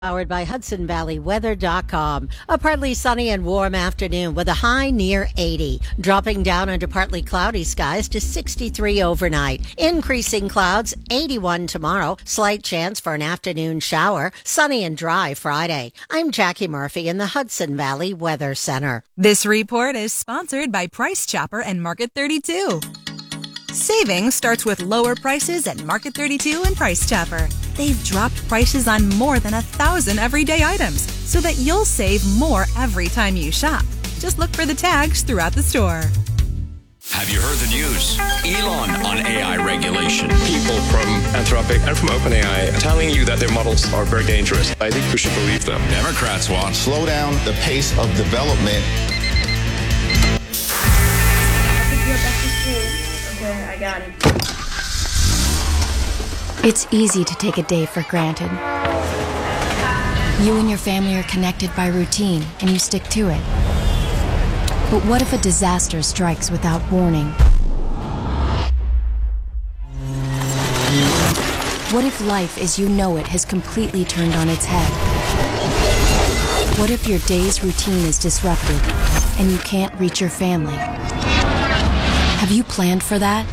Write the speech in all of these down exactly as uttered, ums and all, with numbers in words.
Powered by Hudson Valley Weather dot com. A partly sunny and warm afternoon with a high near eighty. Dropping down into partly cloudy skies to sixty-three overnight. Increasing clouds, eighty-one tomorrow. Slight chance for an afternoon shower. Sunny and dry Friday. I'm Jackie Murphy in the Hudson Valley Weather Center. This report is sponsored by Price Chopper and Market thirty-two. Saving starts with lower prices at Market thirty-two and Price Chopper. They've dropped prices on more than a thousand everyday items so that you'll save more every time you shop. Just look for the tags throughout the store. Have you heard the news? Elon on A I regulation. People from Anthropic and from OpenAI telling you that their models are very dangerous. I think we should believe them. Democrats want slow down the pace of development. Okay, I got it. It's easy to take a day for granted. You and your family are connected by routine, and you stick to it. But what if a disaster strikes without warning? What if life as you know it has completely turned on its head? What if your day's routine is disrupted, and you can't reach your family? Have you planned for that?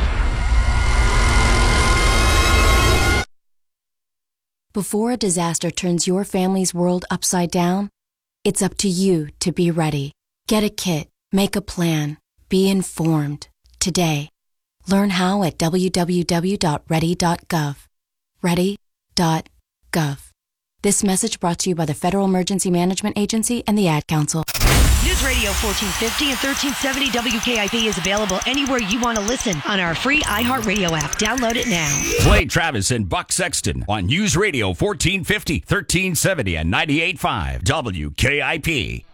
Before a disaster turns your family's world upside down, it's up to you to be ready. Get a kit, make a plan, be informed. Today. Learn how at w w w dot ready dot gov. ready dot gov. This message brought to you by the Federal Emergency Management Agency and the Ad Council. News Radio fourteen fifty and thirteen seventy W K I P is available anywhere you want to listen on our free iHeartRadio app. Download it now. Play Travis and Buck Sexton on News Radio fourteen fifty, thirteen seventy, and ninety-eight point five W K I P.